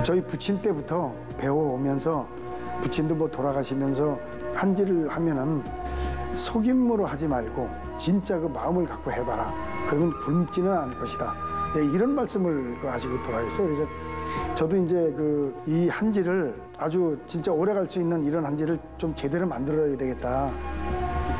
저희 부친 때부터 배워오면서 부친도 뭐 돌아가시면서 한지를 하면은 속임무로 하지 말고 진짜 그 마음을 갖고 해봐라. 그러면 굶지는 않을 것이다. 예, 이런 말씀을 하시고 돌아가셨어요. 그래서 저도 이제 이 한지를 아주 진짜 오래 갈 수 있는 이런 한지를 좀 제대로 만들어야 되겠다.